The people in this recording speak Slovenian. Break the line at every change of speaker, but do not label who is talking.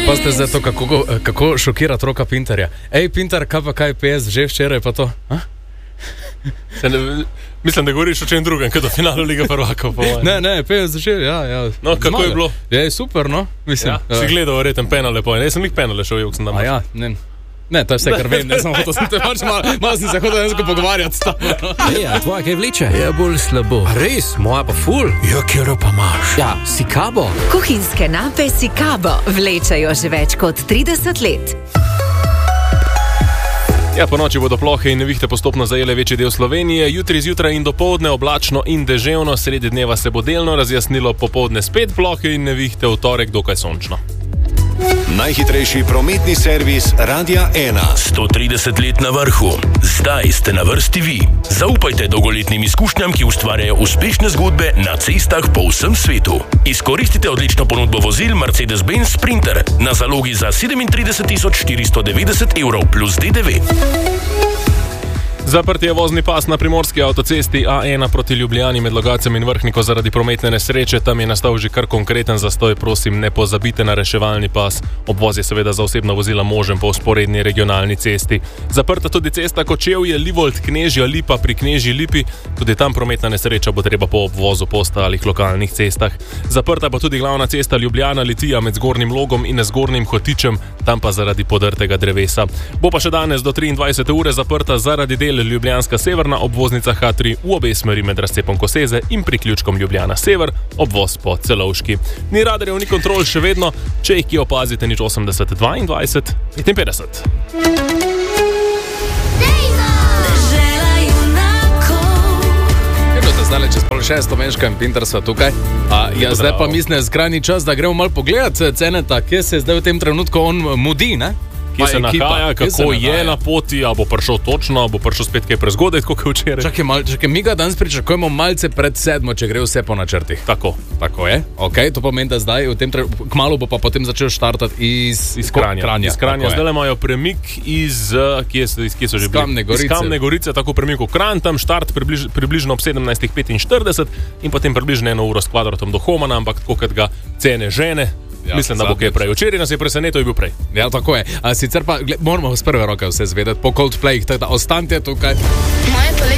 Pa ste zdaj to, kako šokirati Roka Pintarja. Ej, Pintar, kaj je PS, že včeraj pa to?
Mislim, da govoriš o čem drugem, kot o finalu Lige prvakov.
Ne, PS že, ja.
No, kako zmaga. Je bilo?
Je super, no. Mislim,
si gledal verjetno penale po. Jaz sem jih penale šel, jok sem tam.
Ja, ne, to je vse, kar vem. Ne sem hotel, malo sem se hotel nekaj pogovarjati s tabo.
Ja, tvoja kaj vleče? Ja, bolj slabo. Res, moja pa ful. Ja, kjero pa imaš? Ja, Sikabo.
Kuhinjske nape Sikabo vlečejo že več kot 30 let.
Ja, po noči bodo plohe in nevihte postopno zajele večji del Slovenije. Jutri zjutraj in dopoldne oblačno in deževno, sredi dneva se bo delno razjasnilo, popoldne spet plohe in nevihte, v torek dokaj sončno.
Najhitrejši prometni servis Radia 1.
130 let na vrhu. Zdaj ste na vrsti vi. Zaupajte dolgoletnim izkušnjam, ki ustvarjajo uspešne zgodbe na cestah po vsem svetu. Izkoristite odlično ponudbo vozil Mercedes-Benz Sprinter na zalogi za 37.490 evrov plus DDV.
Zaprt je vozni pas na primorski avtocesti A1 proti Ljubljani med Logatcem in Vrhniko zaradi prometne nesreče. Tam je nastal že kar konkreten zastoj, prosim, ne pozabite na reševalni pas. Obvoz je seveda za osebna vozila možen po vzporedni regionalni cesti. Zaprta tudi cesta Kočevje, Livold, Knežja Lipa pri Knežji Lipi. Tudi tam prometna nesreča bo treba po obvozu po ostalih lokalnih cestah. Zaprta pa tudi glavna cesta Ljubljana-Litija med Zgornjim Logom in Zgornjim Hotičem, tam pa zaradi podrtega drevesa. Bo pa še danes do 23. ure zaprta zaradi del Ljubljanska severna obvoznica H3 v obe smeri med razcepom Koseze in priključkom Ljubljana sever, obvoz po Celovški. Ni radarjev, ni kontrol še vedno, če jih ki opazite, nič 80 22 55.
Zdaj, čez pol 6 meškam Pintar sva tukaj. Ja, zdaj pa mislim, skrajni čas, da gremo malo pogledati ceneta, kje se zdaj v tem trenutku on mudi, ne?
Kje se nahaja, kako je na poti, a bo prišel točno, a bo prišel spet kaj prezgodaj, kot je včeraj.
Čakaj, mi ga danes pričakujemo malce pred 7, če gre vse po načrtih.
Tako
je. Okay, to pomeni, da zdaj v tem kmalu bo pa potem začel štartati iz Kranja.
Iz Kranja. Zdaj imajo premik iz kje so že bili? Iz Kamne Gorice, tako premik v Kranj, tam štart približno ob 17:45 in potem približno 1 uro s kvadratom do Homana, ampak tako kot ga cene žene. Ja, mislim, da bo kaj prej. Včeraj nas je presenetil, je bil prej.
Ja, tako je. Sicer pa moramo z prve roke vse zvedeti po Coldplayih, tako da ostanite tukaj.
Moje